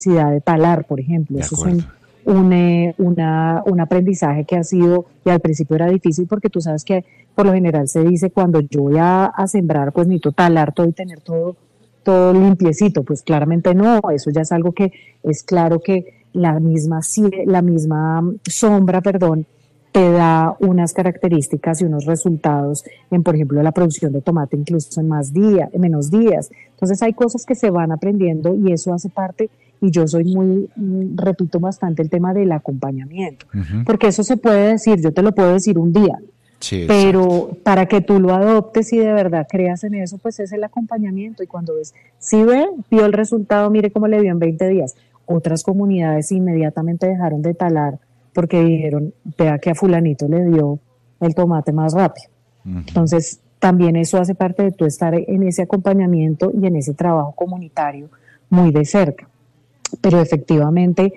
necesidad de talar, por ejemplo. De Eso es acuerdo. un aprendizaje que ha sido, y al principio era difícil porque tú sabes que por lo general se dice cuando yo voy a sembrar, pues necesito talar todo y tener todo limpiecito. Pues claramente no, eso ya es algo que es claro que la misma sombra, perdón, te da unas características y unos resultados en, por ejemplo, la producción de tomate incluso en menos días. Entonces hay cosas que se van aprendiendo y eso hace parte, y yo soy repito bastante el tema del acompañamiento, Ujú. porque eso se puede decir, yo te lo puedo decir un día, Sí, exacto. pero para que tú lo adoptes y de verdad creas en eso, pues es el acompañamiento. Y cuando ves, si vio el resultado, mire cómo le dio en 20 días. Otras comunidades inmediatamente dejaron de talar porque dijeron, vea que a fulanito le dio el tomate más rápido. Ujú. Entonces, también eso hace parte de tú estar en ese acompañamiento y en ese trabajo comunitario muy de cerca. Pero efectivamente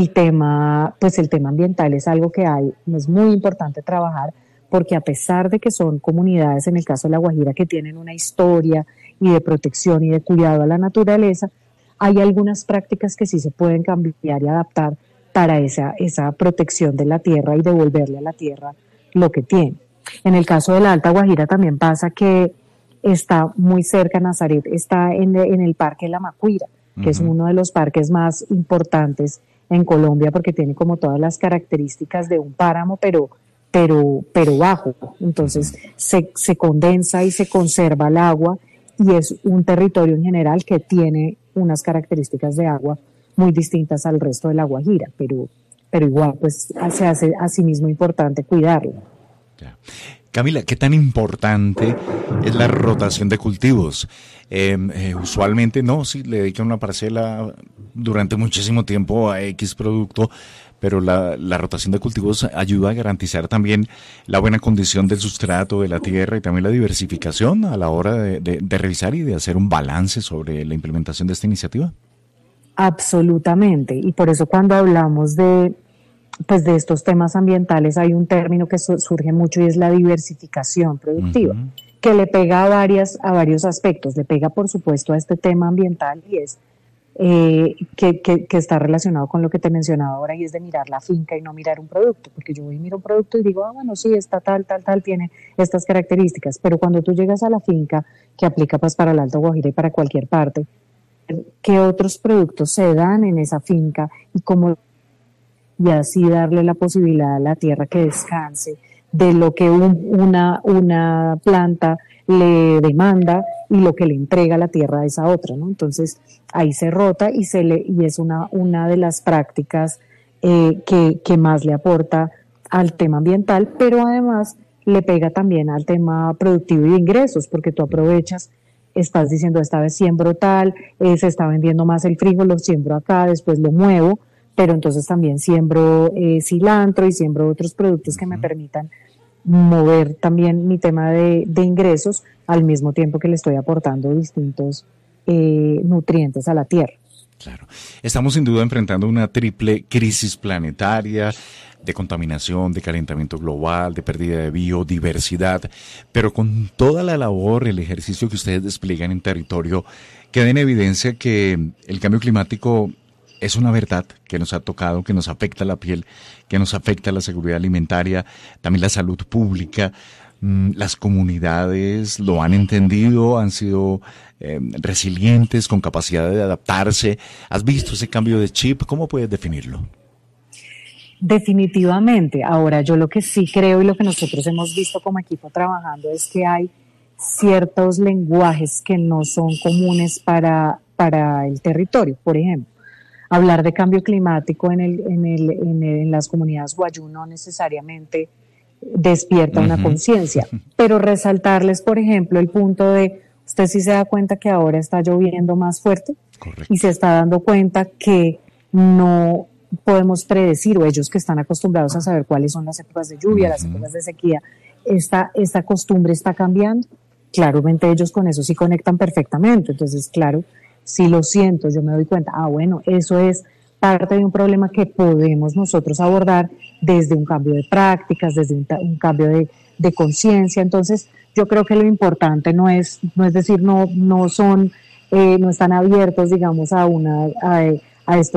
pues el tema ambiental es algo que es muy importante trabajar, porque a pesar de que son comunidades, en el caso de La Guajira, que tienen una historia y de protección y de cuidado a la naturaleza, hay algunas prácticas que sí se pueden cambiar y adaptar para esa protección de la tierra y devolverle a la tierra lo que tiene. En el caso de la Alta Guajira también pasa que está muy cerca, Nazaret está en el Parque La Macuira, que es Ujú. uno de los parques más importantes en Colombia porque tiene como todas las características de un páramo, pero bajo. Ujú. Entonces se condensa y se conserva el agua, y es un territorio en general que tiene unas características de agua muy distintas al resto de La Guajira, pero igual pues se hace a sí mismo importante cuidarlo. Ya. Camila, ¿qué tan importante es la rotación de cultivos? Usualmente no, sí, le dedican una parcela durante muchísimo tiempo a X producto, pero la rotación de cultivos ayuda a garantizar también la buena condición del sustrato, de la tierra y también la diversificación a la hora de revisar y de hacer un balance sobre la implementación de esta iniciativa. Absolutamente. Y por eso cuando hablamos pues de estos temas ambientales hay un término que surge mucho y es la diversificación productiva, Ujú. que le pega a varios aspectos. Le pega, por supuesto, a este tema ambiental, y es que está relacionado con lo que te mencionaba ahora, y es de mirar la finca y no mirar un producto, porque yo voy y miro un producto y digo, bueno, sí, está tal, tiene estas características, pero cuando tú llegas a la finca, que aplica pues para el Alto Guajira y para cualquier parte, qué otros productos se dan en esa finca y cómo, y así darle la posibilidad a la tierra que descanse de lo que una planta le demanda y lo que le entrega la tierra a esa otra, ¿no? Entonces ahí se rota y es una de las prácticas que más le aporta al tema ambiental, pero además le pega también al tema productivo y de ingresos, porque tú aprovechas, estás diciendo, esta vez siembro tal, se está vendiendo más el frijol, lo siembro acá, después lo muevo, pero entonces también siembro cilantro y siembro otros productos que me Ujú. permitan mover también mi tema de ingresos, al mismo tiempo que le estoy aportando distintos nutrientes a la tierra. Claro. Estamos sin duda enfrentando una triple crisis planetaria de contaminación, de calentamiento global, de pérdida de biodiversidad, pero con toda la labor, el ejercicio que ustedes despliegan en territorio, queda en evidencia que el cambio climático es una verdad que nos ha tocado, que nos afecta la piel, que nos afecta la seguridad alimentaria, también la salud pública. Las comunidades lo han entendido, han sido resilientes, con capacidad de adaptarse. ¿Has visto ese cambio de chip? ¿Cómo puedes definirlo? Definitivamente. Ahora, yo lo que sí creo y lo que nosotros hemos visto como equipo trabajando es que hay ciertos lenguajes que no son comunes para el territorio. Por ejemplo, hablar de cambio climático en las comunidades guayú no necesariamente despierta una Ujú. conciencia, pero resaltarles, por ejemplo, el punto de, usted sí se da cuenta que ahora está lloviendo más fuerte y Correcto. se está dando cuenta que no podemos predecir, o ellos que están acostumbrados a saber cuáles son las épocas de lluvia, las Ujú. épocas de sequía, esta costumbre está cambiando. Claramente ellos con eso sí conectan perfectamente, entonces claro, si lo siento, yo me doy cuenta, bueno, eso es parte de un problema que podemos nosotros abordar desde un cambio de prácticas, desde un cambio de conciencia. Entonces, yo creo que lo importante no es decir, no están abiertos, digamos, a estos